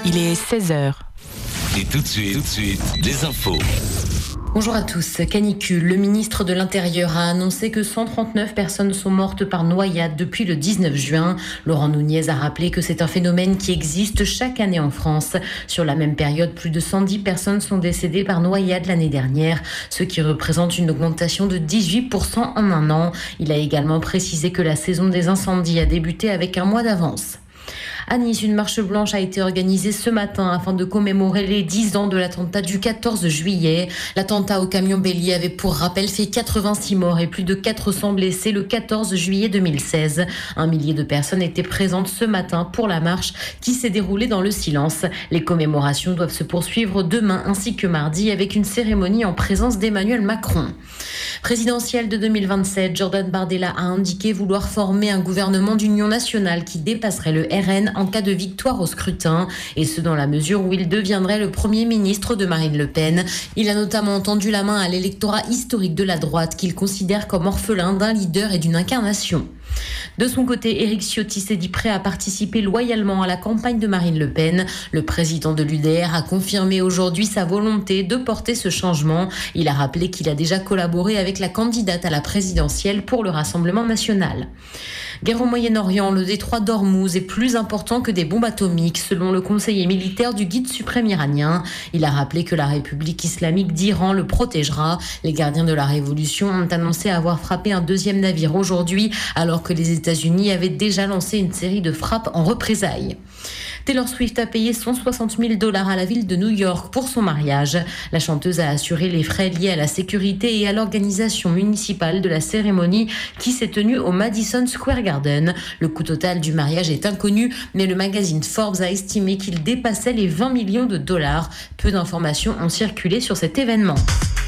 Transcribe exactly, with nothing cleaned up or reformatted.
Il est seize heures. Et tout de suite, tout de suite, des infos. Bonjour à tous. Canicule. Le ministre de l'Intérieur a annoncé que cent trente-neuf personnes sont mortes par noyade depuis le dix-neuf juin. Laurent Nunez a rappelé que c'est un phénomène qui existe chaque année en France. Sur la même période, plus de cent dix personnes sont décédées par noyade l'année dernière, ce qui représente une augmentation de dix-huit pour cent en un an. Il a également précisé que la saison des incendies a débuté avec un mois d'avance. À Nice, une marche blanche a été organisée ce matin afin de commémorer les dix ans de l'attentat du quatorze juillet. L'attentat au camion bélier avait pour rappel fait quatre-vingt-six morts et plus de quatre cents blessés le quatorze juillet deux mille seize. Un millier de personnes étaient présentes ce matin pour la marche qui s'est déroulée dans le silence. Les commémorations doivent se poursuivre demain ainsi que mardi avec une cérémonie en présence d'Emmanuel Macron. Présidentielle de deux mille vingt-sept, Jordan Bardella a indiqué vouloir former un gouvernement d'union nationale qui dépasserait le R N en cas de victoire au scrutin, et ce dans la mesure où il deviendrait le premier ministre de Marine Le Pen. Il a notamment tendu la main à l'électorat historique de la droite qu'il considère comme orphelin d'un leader et d'une incarnation. De son côté, Éric Ciotti s'est dit prêt à participer loyalement à la campagne de Marine Le Pen. Le président de l'U D R a confirmé aujourd'hui sa volonté de porter ce changement. Il a rappelé qu'il a déjà collaboré avec la candidate à la présidentielle pour le Rassemblement national. Guerre au Moyen-Orient, le détroit d'Ormuz est plus important que des bombes atomiques, selon le conseiller militaire du guide suprême iranien. Il a rappelé que la République islamique d'Iran le protégera. Les gardiens de la révolution ont annoncé avoir frappé un deuxième navire aujourd'hui, alors que les États-Unis avaient déjà lancé une série de frappes en représailles. Taylor Swift a payé cent soixante mille dollars à la ville de New York pour son mariage. La chanteuse a assuré les frais liés à la sécurité et à l'organisation municipale de la cérémonie qui s'est tenue au Madison Square Garden. Le coût total du mariage est inconnu, mais le magazine Forbes a estimé qu'il dépassait les vingt millions de dollars. Peu d'informations ont circulé sur cet événement.